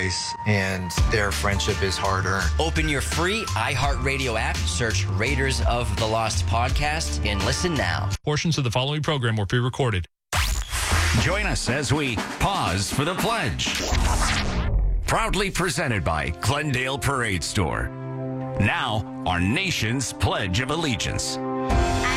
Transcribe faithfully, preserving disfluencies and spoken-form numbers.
place, and their friendship is hard-earned. Open your free iHeartRadio app, search Raiders of the Lost podcast, and listen now. Portions of the following program were pre-recorded. Join us as we pause for the pledge. Proudly presented by Glendale Parade Store. Now, our nation's Pledge of Allegiance.